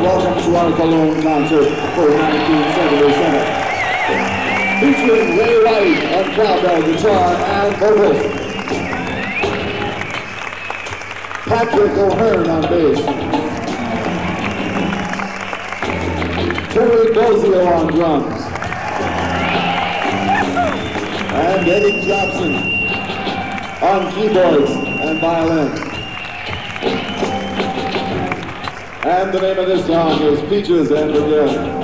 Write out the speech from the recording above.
welcome to our Cologne concert for 1977. Featuring Ray White on cowbell, guitar, and vocals. Patrick O'Hearn on bass. Terry Bozio on drums. And Eddie Johnson on keyboards and violin. And the name of this song is Peaches and Again.